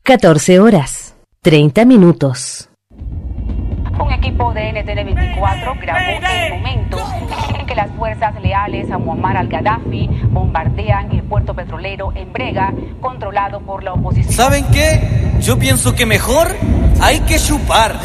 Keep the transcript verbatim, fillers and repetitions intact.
catorce horas, treinta minutos. Un equipo de N T N veinticuatro grabó el momento en que las fuerzas leales a Muammar al-Gaddafi bombardean el puerto petrolero en Brega, controlado por la oposición. ¿Saben qué? Yo pienso que mejor hay que chupar.